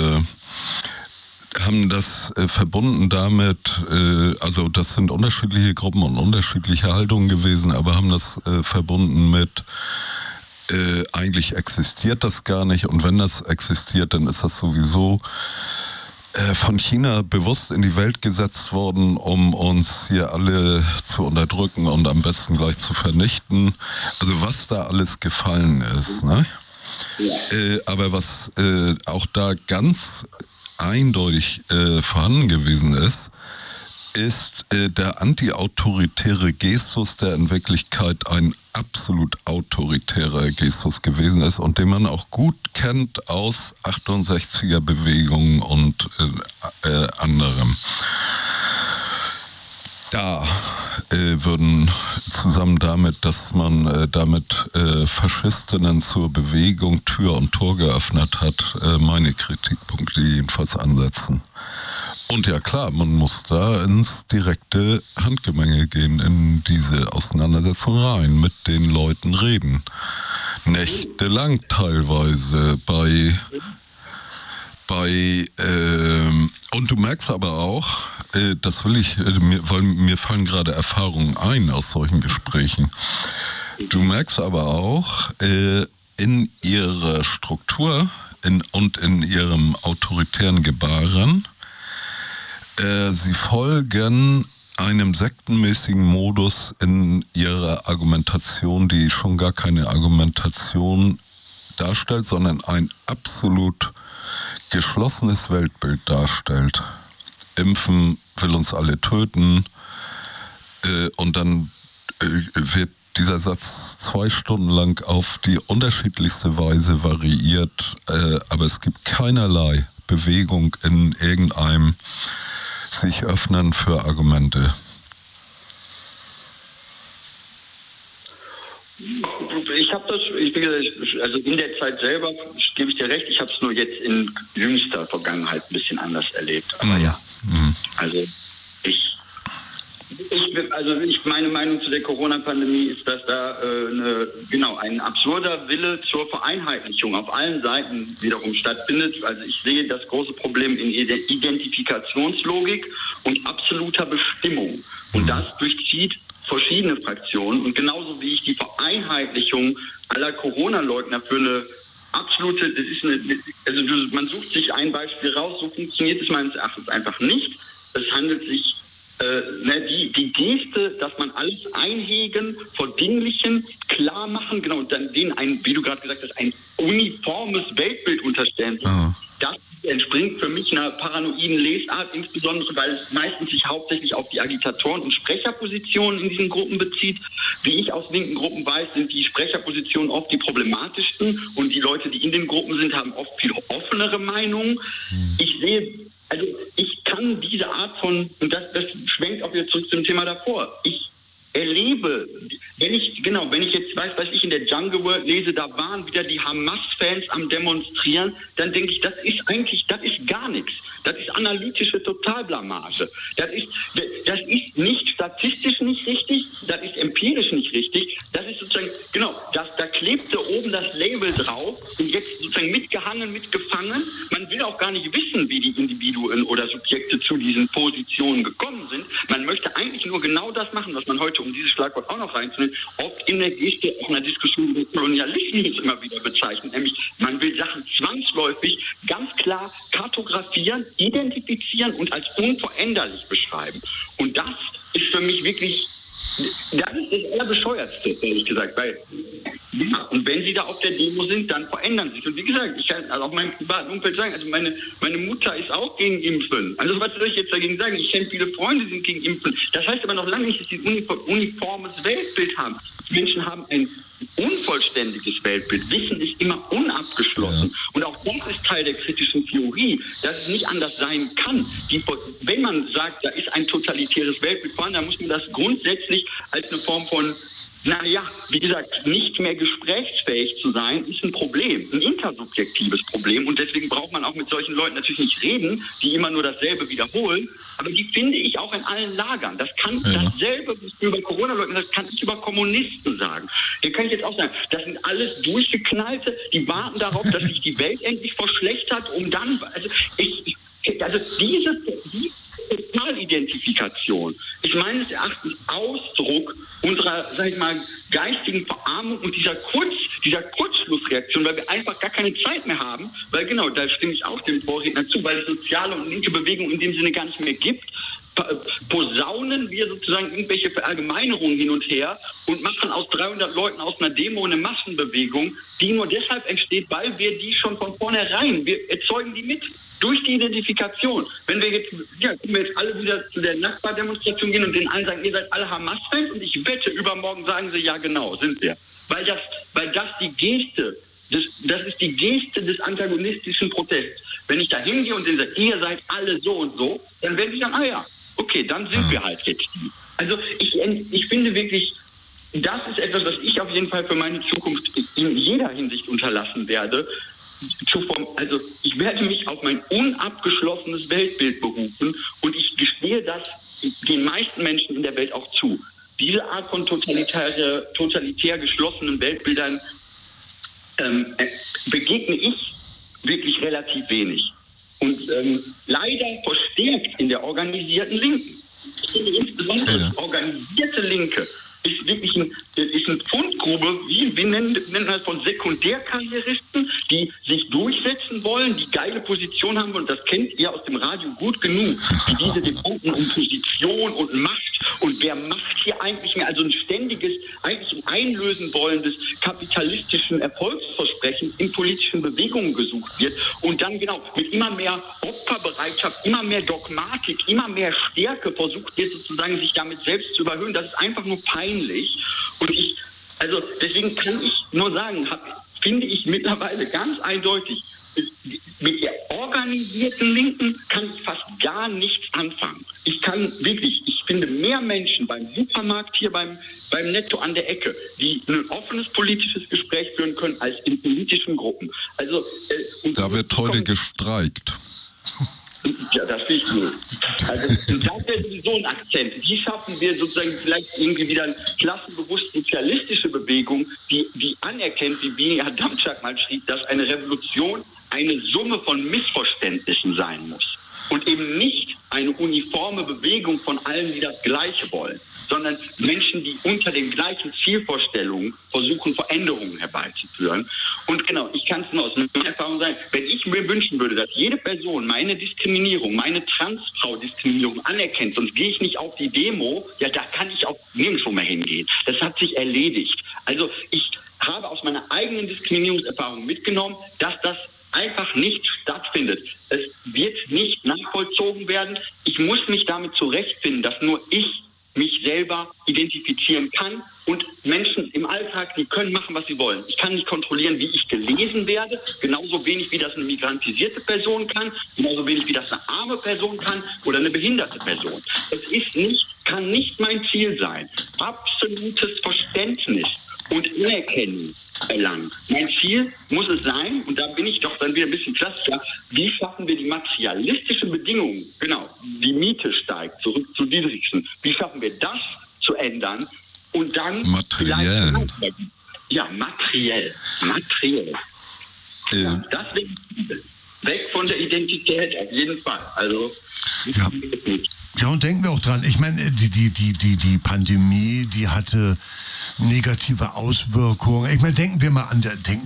[SPEAKER 2] haben das verbunden damit, also das sind unterschiedliche Gruppen und unterschiedliche Haltungen gewesen, aber haben das verbunden mit, eigentlich existiert das gar nicht, und wenn das existiert, dann ist das sowieso von China bewusst in die Welt gesetzt worden, um uns hier alle zu unterdrücken und am besten gleich zu vernichten. Also was da alles gefallen ist, ne? Aber was auch da ganz eindeutig vorhanden gewesen ist der anti-autoritäre Gestus, der in Wirklichkeit ein absolut autoritärer Gestus gewesen ist und den man auch gut kennt aus 68er-Bewegungen und anderem. Da würden zusammen damit, dass man damit Faschistinnen zur Bewegung Tür und Tor geöffnet hat, meine Kritikpunkte jedenfalls ansetzen. Und ja klar, man muss da ins direkte Handgemenge gehen, in diese Auseinandersetzung rein, mit den Leuten reden. Nächtelang teilweise und du merkst aber auch, das will ich, weil mir fallen gerade Erfahrungen ein aus solchen Gesprächen. Du merkst aber auch in ihrer Struktur und in ihrem autoritären Gebaren, sie folgen einem sektenmäßigen Modus in ihrer Argumentation, die schon gar keine Argumentation darstellt, sondern ein absolut geschlossenes Weltbild darstellt. Impfen will uns alle töten, und dann wird dieser Satz 2 Stunden lang auf die unterschiedlichste Weise variiert, aber es gibt keinerlei Bewegung in irgendeinem sich öffnen für Argumente.
[SPEAKER 1] Ich habe das, also in der Zeit selber, gebe ich dir recht, ich habe es nur jetzt in jüngster Vergangenheit ein bisschen anders erlebt. Aber also meine Meinung zu der Corona-Pandemie ist, dass da ein absurder Wille zur Vereinheitlichung auf allen Seiten wiederum stattfindet. Also ich sehe das große Problem in Identifikationslogik und absoluter Bestimmung. Und das durchzieht verschiedene Fraktionen, und genauso wie ich die Vereinheitlichung aller Corona-Leugner für eine absolute, man sucht sich ein Beispiel raus, so funktioniert es meines Erachtens einfach nicht. Es handelt sich die Geste, dass man alles einhegen, verdinglichen, klar machen, genau, und dann denen wie du gerade gesagt hast, ein uniformes Weltbild unterstellen. Das entspringt für mich einer paranoiden Lesart, insbesondere weil es meistens sich hauptsächlich auf die Agitatoren und Sprecherpositionen in diesen Gruppen bezieht. Wie ich aus linken Gruppen weiß, sind die Sprecherpositionen oft die problematischsten, und die Leute, die in den Gruppen sind, haben oft viel offenere Meinungen. Ich kann diese Art von, und das schwenkt auch wieder zurück zum Thema davor, ich erlebe, wenn ich jetzt weiß ich in der Jungle World lese, da waren wieder die Hamas-Fans am Demonstrieren, dann denke ich, das ist gar nichts. Das ist analytische Totalblamage. Das ist nicht statistisch nicht richtig, das ist empirisch nicht richtig. Das ist sozusagen, da klebte oben das Label drauf und jetzt sozusagen mitgehangen, mitgefangen. Man will auch gar nicht wissen, wie die Individuen oder Subjekte zu diesen Positionen gekommen sind. Man möchte eigentlich nur genau das machen, was man heute, um dieses Schlagwort auch noch reinzunehmen, oft in der Geste auch in der Diskussion über Kolonialismus immer wieder bezeichnet. Nämlich, man will Sachen zwangsläufig ganz klar kartografieren, identifizieren und als unveränderlich beschreiben. Und das ist für mich wirklich, das ist das Allerbescheuertste, ehrlich gesagt, weil Ja, und wenn sie da auf der Demo sind, dann verändern sie sich. Und wie gesagt, ich kann also auch meinem privaten Umfeld sagen, also meine Mutter ist auch gegen Impfen. Also was soll ich jetzt dagegen sagen? Ich kenne viele Freunde, die sind gegen Impfen. Das heißt aber noch lange nicht, dass sie ein uniformes Weltbild haben. Menschen haben ein unvollständiges Weltbild. Wissen ist immer unabgeschlossen. Ja. Und auch das ist Teil der kritischen Theorie, dass es nicht anders sein kann. Wenn man sagt, da ist ein totalitäres Weltbild vorhanden, dann muss man das grundsätzlich als eine Form von, wie gesagt, nicht mehr gesprächsfähig zu sein, ist ein Problem, ein intersubjektives Problem. Und deswegen braucht man auch mit solchen Leuten natürlich nicht reden, die immer nur dasselbe wiederholen. Aber die finde ich auch in allen Lagern. Das kann dasselbe über Corona-Leute, das kann ich über Kommunisten sagen. Hier kann ich jetzt auch sagen, das sind alles Durchgeknallte, die warten darauf, dass sich die Welt endlich verschlechtert, um dann, diese Totalidentifikation ist meines Erachtens Ausdruck unserer, sag ich mal, geistigen Verarmung und dieser Kurzschlussreaktion, weil wir einfach gar keine Zeit mehr haben, weil genau, da stimme ich auch dem Vorredner zu, weil es soziale und linke Bewegungen in dem Sinne gar nicht mehr gibt, posaunen wir sozusagen irgendwelche Verallgemeinerungen hin und her und machen aus 300 Leuten aus einer Demo eine Massenbewegung, die nur deshalb entsteht, weil wir die schon von vornherein, wir erzeugen die mit. Durch die Identifikation. Wenn wir jetzt, können wir jetzt alle wieder zu der Nachbardemonstration gehen und den allen sagen, ihr seid alle Hamas-Fans und ich wette, übermorgen sagen sie, ja genau, sind wir. Weil das die Geste, das ist die Geste des antagonistischen Protests. Wenn ich da hingehe und denen sage, ihr seid alle so und so, dann werden sie sagen, okay, dann sind wir halt jetzt die. Also ich finde wirklich, das ist etwas, was ich auf jeden Fall für meine Zukunft in jeder Hinsicht unterlassen werde. Also ich werde mich auf mein unabgeschlossenes Weltbild berufen und ich gestehe das den meisten Menschen in der Welt auch zu. Diese Art von totalitär geschlossenen Weltbildern begegne ich wirklich relativ wenig. Und leider verstärkt in der organisierten Linken. Ich finde insbesondere die organisierte Linke ist wirklich eine Fundgrube, wir nennen das von Sekundärkarrieristen, die sich durchsetzen wollen, die geile Position haben, und das kennt ihr aus dem Radio gut genug, die diese Debatten um Position und Macht und wer macht hier eigentlich mehr, also ein ständiges, eigentlich ein Einlösen wollen des kapitalistischen Erfolgsversprechens in politischen Bewegungen gesucht wird und dann genau mit immer mehr Opferbereitschaft, immer mehr Dogmatik, immer mehr Stärke versucht wird sozusagen sich damit selbst zu überhöhen. Das ist einfach nur peinlich. Und deswegen kann ich nur sagen, finde ich mittlerweile ganz eindeutig, mit der organisierten Linken kann ich fast gar nichts anfangen. Ich finde mehr Menschen beim Supermarkt hier beim Netto an der Ecke, die ein offenes politisches Gespräch führen können, als in politischen Gruppen.
[SPEAKER 2] Da wird heute gestreikt.
[SPEAKER 1] Ja, das finde ich gut. Also das wäre so ein Akzent. Wie schaffen wir sozusagen vielleicht irgendwie wieder eine klassenbewusst sozialistische Bewegung, die anerkennt, wie Herr Damczak mal schrieb, dass eine Revolution eine Summe von Missverständnissen sein muss. Und eben nicht eine uniforme Bewegung von allen, die das Gleiche wollen, sondern Menschen, die unter den gleichen Zielvorstellungen versuchen, Veränderungen herbeizuführen. Und genau, ich kann es nur aus meiner Erfahrung sagen, wenn ich mir wünschen würde, dass jede Person meine Diskriminierung, meine Transfrau-Diskriminierung anerkennt, sonst gehe ich nicht auf die Demo, ja, da kann ich auch nirgendwo mehr hingehen. Das hat sich erledigt. Also ich habe aus meiner eigenen Diskriminierungserfahrung mitgenommen, dass das einfach nicht stattfindet. Es wird nicht nachvollzogen werden. Ich muss mich damit zurechtfinden, dass nur ich mich selber identifizieren kann und Menschen im Alltag, die können machen, was sie wollen. Ich kann nicht kontrollieren, wie ich gelesen werde, genauso wenig wie das eine migrantisierte Person kann, genauso wenig wie das eine arme Person kann oder eine behinderte Person. Kann nicht mein Ziel sein. Absolutes Verständnis und Anerkennung erlangen. Mein Ziel muss es sein, und da bin ich doch dann wieder ein bisschen klassischer, wie schaffen wir die materialistischen Bedingungen, genau, die Miete steigt, zurück zu Dietrichsen, wie schaffen wir das zu ändern und dann...
[SPEAKER 2] Materiell.
[SPEAKER 1] Ja, materiell. Ja, das weg von der Identität, auf jeden Fall. Also,
[SPEAKER 3] Ja, und denken wir auch dran. Ich meine, die Pandemie, die hatte negative Auswirkungen. Ich meine, denken wir mal an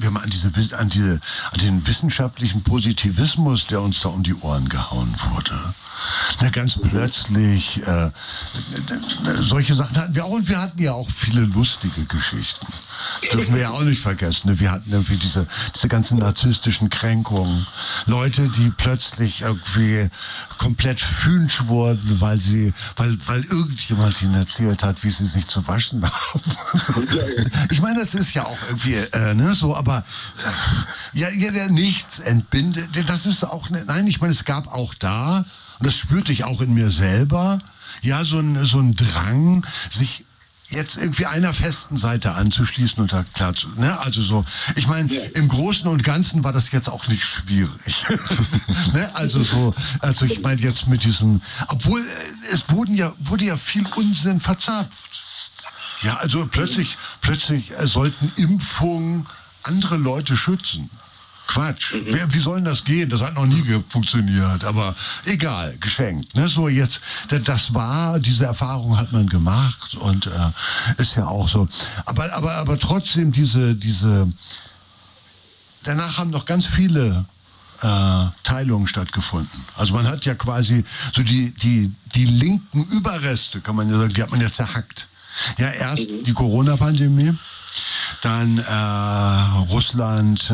[SPEAKER 3] den wissenschaftlichen Positivismus, der uns da um die Ohren gehauen wurde. Na, ganz plötzlich, solche Sachen hatten wir auch, und wir hatten ja auch viele lustige Geschichten. Das dürfen wir ja auch nicht vergessen. Ne? Wir hatten irgendwie diese ganzen narzisstischen Kränkungen. Leute, die plötzlich irgendwie komplett fünsch wurden, weil irgendjemand ihnen erzählt hat, wie sie sich zu waschen haben. Ich meine, das ist ja auch irgendwie so, aber der nichts entbindet, das ist auch, nein, ich meine, es gab auch da, und das spürte ich auch in mir selber, ja, so ein Drang, sich jetzt irgendwie einer festen Seite anzuschließen und da klar zu, ne? Also so, ich meine, im Großen und Ganzen war das jetzt auch nicht schwierig. Ne? Also ich meine jetzt mit diesem, obwohl es wurde ja viel Unsinn verzapft. Ja, also plötzlich sollten Impfungen andere Leute schützen. Quatsch. Wie soll denn das gehen? Das hat noch nie funktioniert. Aber egal, geschenkt. Ne? So jetzt, diese Erfahrung hat man gemacht und ist ja auch so. Aber trotzdem danach haben noch ganz viele Teilungen stattgefunden. Also man hat ja quasi so die linken Überreste, kann man ja sagen, die hat man ja zerhackt. Ja, erst die Corona-Pandemie, dann Russland,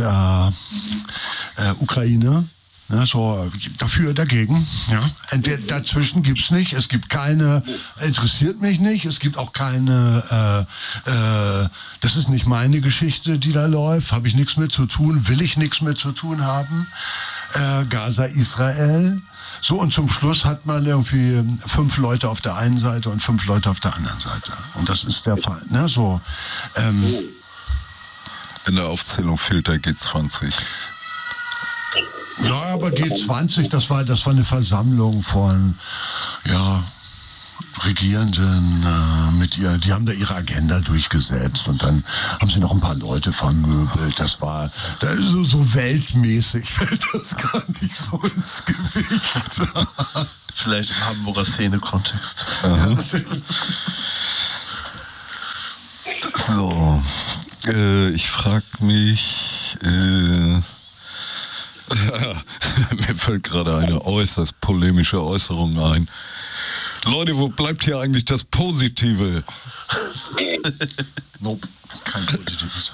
[SPEAKER 3] Ukraine, ne, so dafür, dagegen. Ja. Entweder dazwischen gibt es nicht, es gibt keine, interessiert mich nicht, es gibt auch keine, das ist nicht meine Geschichte, die da läuft, habe ich nichts mit zu tun, will ich nichts mit zu tun haben. Gaza, Israel. So, und zum Schluss hat man irgendwie 5 Leute auf der einen Seite und 5 Leute auf der anderen Seite. Und das ist der Fall. Ne? So,
[SPEAKER 2] in der Aufzählung fehlt der G20.
[SPEAKER 3] Ja, aber G20, das war eine Versammlung von, ja, Regierenden die haben da ihre Agenda durchgesetzt und dann haben sie noch ein paar Leute vermöbelt. Das war so weltmäßig, fällt das gar nicht so ins Gewicht.
[SPEAKER 4] Vielleicht im Hamburger Szene-Kontext.
[SPEAKER 2] So, ich frage mich, mir fällt gerade eine äußerst polemische Äußerung ein. Leute, wo bleibt hier eigentlich das Positive?
[SPEAKER 3] Nope, kein Positives.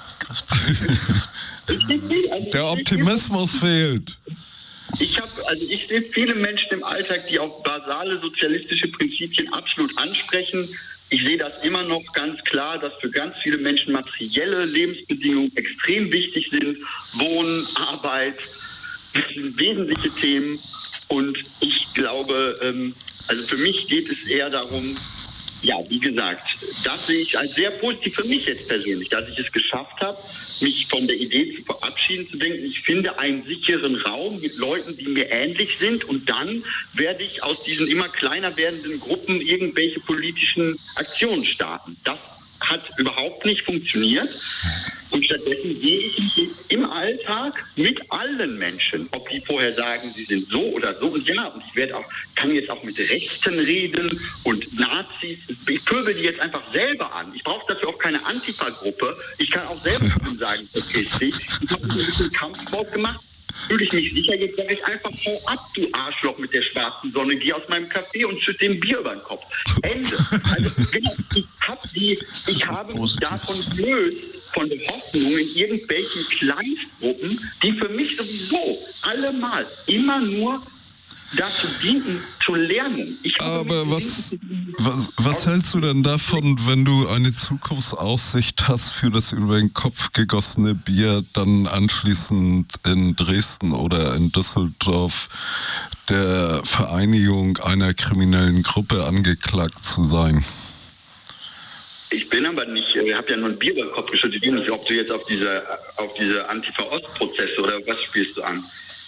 [SPEAKER 2] Der Optimismus fehlt.
[SPEAKER 1] Ich sehe viele Menschen im Alltag, die auch basale sozialistische Prinzipien absolut ansprechen. Ich sehe das immer noch ganz klar, dass für ganz viele Menschen materielle Lebensbedingungen extrem wichtig sind. Wohnen, Arbeit, das sind wesentliche Themen. Und ich glaube, also für mich geht es eher darum, ja, wie gesagt, das sehe ich als sehr positiv für mich jetzt persönlich, dass ich es geschafft habe, mich von der Idee zu verabschieden, zu denken, ich finde einen sicheren Raum mit Leuten, die mir ähnlich sind und dann werde ich aus diesen immer kleiner werdenden Gruppen irgendwelche politischen Aktionen starten. Das hat überhaupt nicht funktioniert. Und stattdessen gehe ich im Alltag mit allen Menschen, ob die vorher sagen, sie sind so oder so. Und ja, und ich kann jetzt auch mit Rechten reden und Nazis. Ich pöbel die jetzt einfach selber an. Ich brauche dafür auch keine Antifa-Gruppe. Ich kann auch selber sagen, verpiss dich. Ich habe ein bisschen Kampfsport gemacht. Fühle ich mich sicher, jetzt sage ich einfach, hau ab, du Arschloch mit der schwarzen Sonne, geh aus meinem Café und schütt dem Bier über den Kopf. Ende. Also ich habe mich davon gelöst, von der Hoffnung in irgendwelchen Kleinstgruppen, die für mich sowieso allemal immer nur dazu dienen, zu lernen.
[SPEAKER 2] Aber was hältst du denn davon, wenn du eine Zukunftsaussicht hast für das über den Kopf gegossene Bier, dann anschließend in Dresden oder in Düsseldorf der Vereinigung einer kriminellen Gruppe angeklagt zu sein?
[SPEAKER 1] Ich bin aber nicht, ich habe ja nur ein Bier über den Kopf geschüttet. Ich weiß nicht, ob du jetzt auf diese Antifa-Ost-Prozesse oder was spielst du an?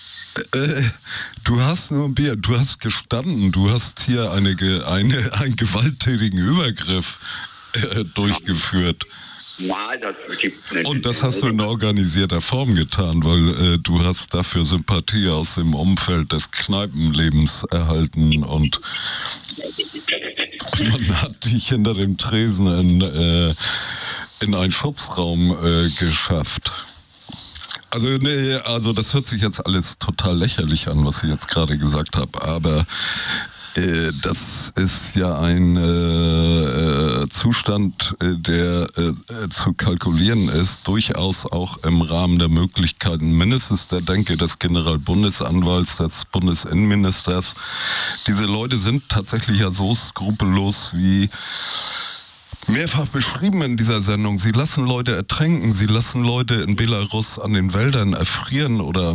[SPEAKER 2] Du hast nur ein Bier, du hast gestanden, du hast hier einen gewalttätigen Übergriff durchgeführt. Und das hast du in organisierter Form getan, weil du hast dafür Sympathie aus dem Umfeld des Kneipenlebens erhalten und man hat dich hinter dem Tresen in einen Schutzraum geschafft. Also das hört sich jetzt alles total lächerlich an, was ich jetzt gerade gesagt habe, aber das ist ja ein Zustand, der zu kalkulieren ist, durchaus auch im Rahmen der Möglichkeiten mindestens der Denke des Generalbundesanwalts, des Bundesinnenministers. Diese Leute sind tatsächlich ja so skrupellos wie mehrfach beschrieben in dieser Sendung. Sie lassen Leute ertränken, sie lassen Leute in Belarus an den Wäldern erfrieren oder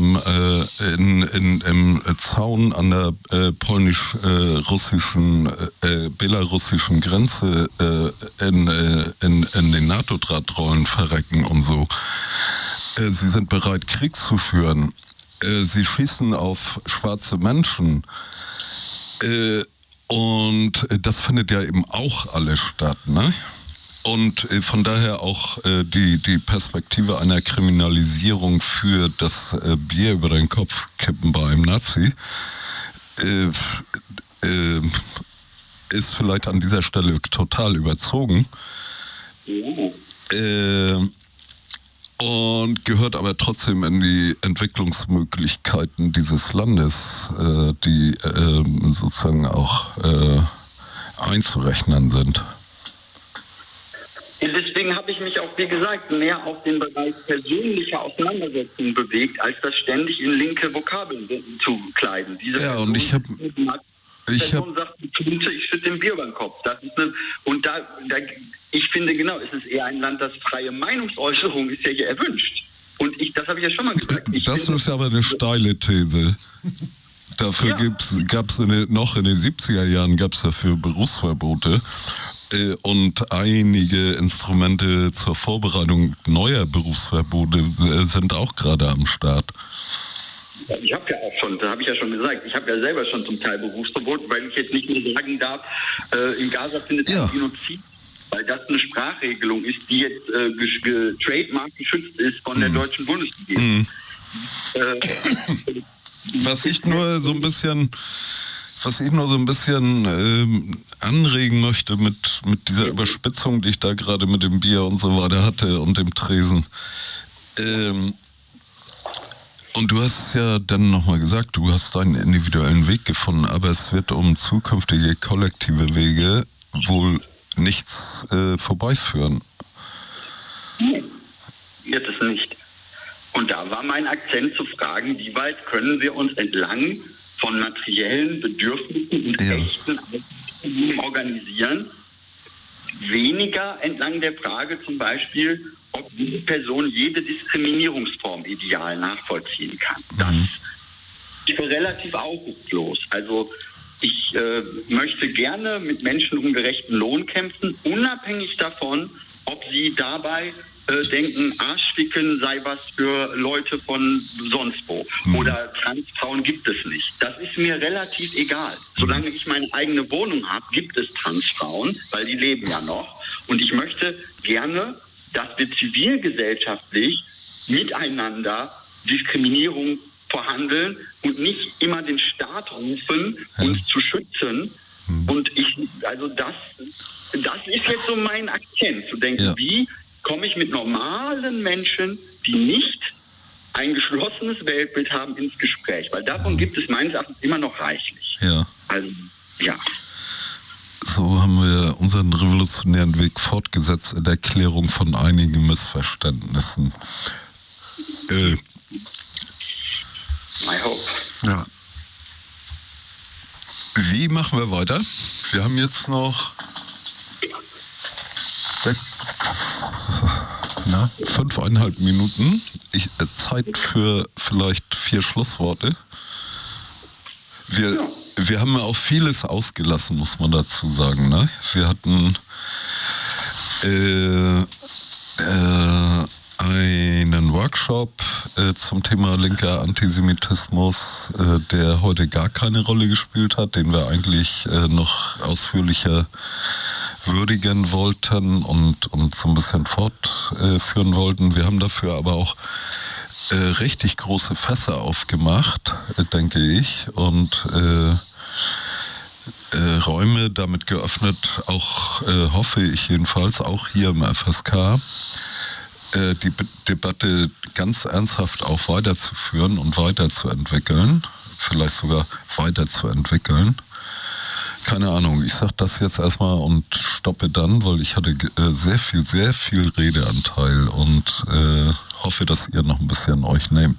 [SPEAKER 2] im Zaun an der polnisch-russischen, belarussischen Grenze in den NATO-Drahtrollen verrecken und so. Sie sind bereit, Krieg zu führen. Sie schießen auf schwarze Menschen. Und das findet ja eben auch alles statt, ne? Und von daher auch die Perspektive einer Kriminalisierung für das Bier über den Kopf kippen bei einem Nazi ist vielleicht an dieser Stelle total überzogen. Und gehört aber trotzdem in die Entwicklungsmöglichkeiten dieses Landes, die sozusagen auch einzurechnen sind.
[SPEAKER 1] Deswegen habe ich mich auch, wie gesagt, mehr auf den Bereich persönlicher Auseinandersetzung bewegt, als das ständig in linke Vokabeln zu kleiden. Diese
[SPEAKER 2] ja,
[SPEAKER 1] Person,
[SPEAKER 2] und ich
[SPEAKER 1] sagt, ich schütte den Bier über den Kopf. Ich finde genau, es ist eher ein Land, das freie Meinungsäußerung ist ja hier erwünscht. Und das habe ich ja schon mal gesagt.
[SPEAKER 2] Das ist aber eine steile These. Dafür gab es noch in den 70er Jahren gab es dafür Berufsverbote und einige Instrumente zur Vorbereitung neuer Berufsverbote sind auch gerade am Start.
[SPEAKER 1] Ich habe ja auch schon, da habe ich ja schon gesagt, ich habe ja selber schon zum Teil Berufsverbot, weil ich jetzt nicht mehr sagen darf, in Gaza findet ein Genozid, weil das eine Sprachregelung ist, die jetzt getrademarkt geschützt ist von der deutschen Bundesregierung.
[SPEAKER 2] Was ich nur so ein bisschen anregen möchte mit dieser Überspitzung, die ich da gerade mit dem Bier und so weiter hatte und dem Tresen. Und du hast ja dann nochmal gesagt, du hast deinen individuellen Weg gefunden, aber es wird um zukünftige kollektive Wege wohl nichts vorbeiführen.
[SPEAKER 1] Wird es nicht. Und da war mein Akzent zu fragen, wie weit können wir uns entlang von materiellen Bedürfnissen und echten organisieren, weniger entlang der Frage zum Beispiel, ob diese Person jede Diskriminierungsform ideal nachvollziehen kann. Das ist relativ aussichtslos. Also ich möchte gerne mit Menschen um gerechten Lohn kämpfen, unabhängig davon, ob sie dabei denken, Arschficken sei was für Leute von sonst wo. Oder Transfrauen gibt es nicht. Das ist mir relativ egal. Solange ich meine eigene Wohnung habe, gibt es Transfrauen, weil die leben ja noch. Und ich möchte gerne, dass wir zivilgesellschaftlich miteinander Diskriminierung verhandeln und nicht immer den Staat rufen, uns zu schützen. Und das ist jetzt so mein Akzent, zu denken, wie komme ich mit normalen Menschen, die nicht ein geschlossenes Weltbild haben, ins Gespräch. Weil davon gibt es meines Erachtens immer noch reichlich.
[SPEAKER 2] Ja.
[SPEAKER 1] Also, ja.
[SPEAKER 2] So haben wir unseren revolutionären Weg fortgesetzt in der Klärung von einigen Missverständnissen.
[SPEAKER 1] I hope.
[SPEAKER 2] Ja. Wie machen wir weiter? Wir haben jetzt noch 5,5 Minuten. Zeit für vielleicht 4 Schlussworte. Wir haben ja auch vieles ausgelassen, muss man dazu sagen. Ne? Wir hatten einen Workshop zum Thema linker Antisemitismus, der heute gar keine Rolle gespielt hat, den wir eigentlich noch ausführlicher würdigen wollten und so ein bisschen fortführen wollten. Wir haben dafür aber auch richtig große Fässer aufgemacht, denke ich, und Räume damit geöffnet, auch hoffe ich jedenfalls, auch hier im FSK, die Debatte ganz ernsthaft auch weiterzuführen und weiterzuentwickeln, vielleicht sogar weiterzuentwickeln. Keine Ahnung, ich sage das jetzt erstmal und stoppe dann, weil ich hatte sehr viel Redeanteil und hoffe, dass ihr noch ein bisschen euch nehmt.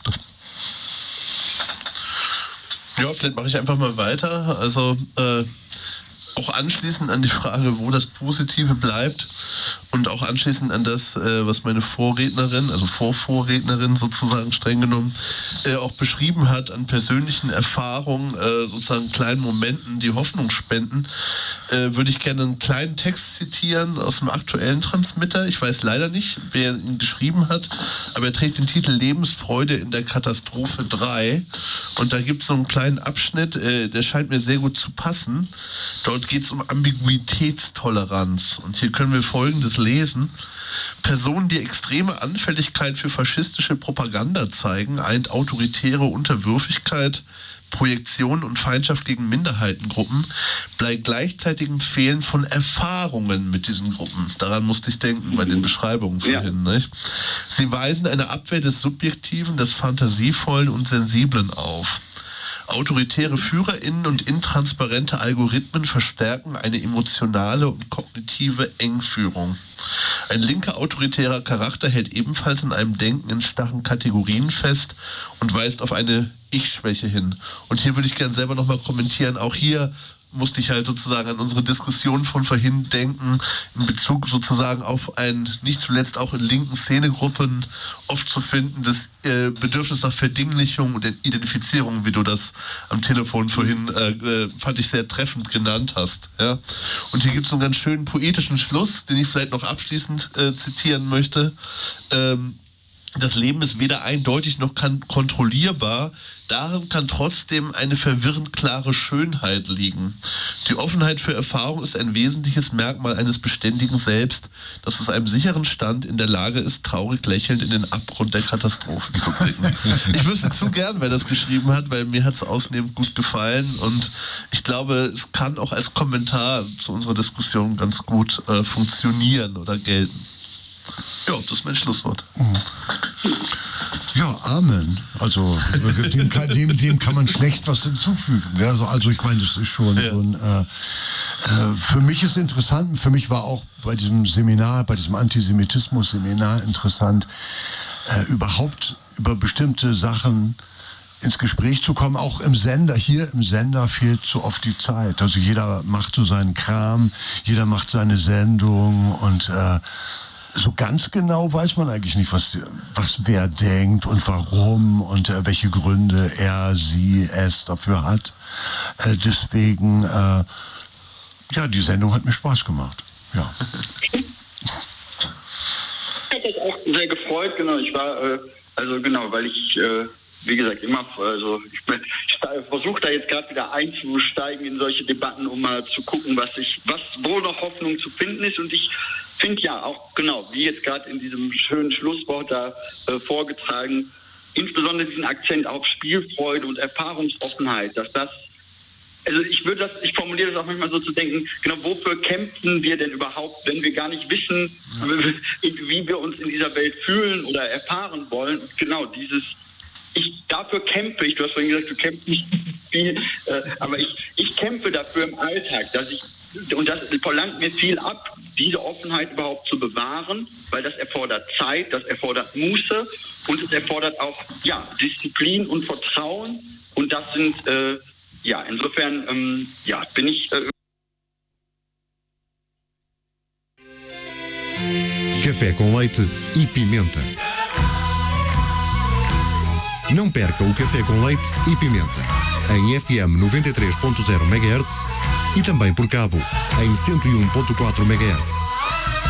[SPEAKER 4] Ja, vielleicht mache ich einfach mal weiter. Also auch anschließend an die Frage, wo das Positive bleibt und auch anschließend an das, was meine Vorrednerin, also Vorrednerin sozusagen streng genommen, auch beschrieben hat an persönlichen Erfahrungen, sozusagen kleinen Momenten, die Hoffnung spenden, würde ich gerne einen kleinen Text zitieren aus dem aktuellen Transmitter. Ich weiß leider nicht, wer ihn geschrieben hat, aber er trägt den Titel Lebensfreude in der Katastrophe 3 und da gibt es so einen kleinen Abschnitt, der scheint mir sehr gut zu passen. Dort geht es um Ambiguitätstoleranz und hier können wir Folgendes lesen. Personen, die extreme Anfälligkeit für faschistische Propaganda zeigen, eint autoritäre Unterwürfigkeit, Projektion und Feindschaft gegen Minderheitengruppen, bei gleichzeitigem Fehlen von Erfahrungen mit diesen Gruppen. Daran musste ich denken bei den Beschreibungen vorhin. Ja. Nicht? Sie weisen eine Abwehr des Subjektiven, des Fantasievollen und Sensiblen auf. Autoritäre FührerInnen und intransparente Algorithmen verstärken eine emotionale und kognitive Engführung. Ein linker autoritärer Charakter hält ebenfalls in einem Denken in starren Kategorien fest und weist auf eine Ich-Schwäche hin. Und hier würde ich gerne selber nochmal kommentieren, auch hier musste ich halt sozusagen an unsere Diskussion von vorhin denken, in Bezug sozusagen auf ein, nicht zuletzt auch in linken Szenegruppen oft zu finden, das Bedürfnis nach Verdinglichung und Identifizierung, wie du das am Telefon vorhin, fand ich sehr treffend genannt hast. Ja? Und hier gibt es einen ganz schönen poetischen Schluss, den ich vielleicht noch abschließend zitieren möchte. Das Leben ist weder eindeutig noch kontrollierbar. Darin kann trotzdem eine verwirrend klare Schönheit liegen. Die Offenheit für Erfahrung ist ein wesentliches Merkmal eines beständigen Selbst, das aus einem sicheren Stand in der Lage ist, traurig lächelnd in den Abgrund der Katastrophe zu blicken. Ich wüsste zu gern, wer das geschrieben hat, weil mir hat es ausnehmend gut gefallen und ich glaube, es kann auch als Kommentar zu unserer Diskussion ganz gut funktionieren oder gelten. Ja, das ist mein Schlusswort.
[SPEAKER 3] Ja, Amen. Also dem kann man schlecht was hinzufügen. Ja, also ich meine, das ist schon so ein... für mich ist interessant, für mich war auch bei diesem Seminar, bei diesem Antisemitismus-Seminar interessant, überhaupt über bestimmte Sachen ins Gespräch zu kommen, auch im Sender. Hier im Sender fehlt so oft die Zeit. Also jeder macht so seinen Kram, jeder macht seine Sendung und so ganz genau weiß man eigentlich nicht, was wer denkt und warum und welche Gründe er, sie, es dafür hat. Deswegen, die Sendung hat mir Spaß gemacht. Ja.
[SPEAKER 1] Ich habe mich auch sehr gefreut, genau. Ich war, weil ich, wie gesagt, immer, ich versuche da jetzt gerade wieder einzusteigen in solche Debatten, um mal zu gucken, wo noch Hoffnung zu finden ist. Und ich finde ja auch, genau, wie jetzt gerade in diesem schönen Schlusswort da vorgetragen, insbesondere diesen Akzent auf Spielfreude und Erfahrungsoffenheit, dass das, also ich formuliere das auch manchmal so zu denken, genau, wofür kämpfen wir denn überhaupt, wenn wir gar nicht wissen, wie wir uns in dieser Welt fühlen oder erfahren wollen. Und genau dafür kämpfe ich, du hast vorhin gesagt, du kämpfst nicht viel, aber ich kämpfe dafür im Alltag, und das verlangt mir viel ab, diese Offenheit überhaupt zu bewahren, weil das erfordert Zeit, das erfordert Muße und es erfordert auch Disziplin und Vertrauen und das sind, insofern, bin ich...
[SPEAKER 5] Café com leite e pimenta. Não perca o Café com leite e pimenta em FM 93.0 MHz e também por cabo em 101.4 MHz.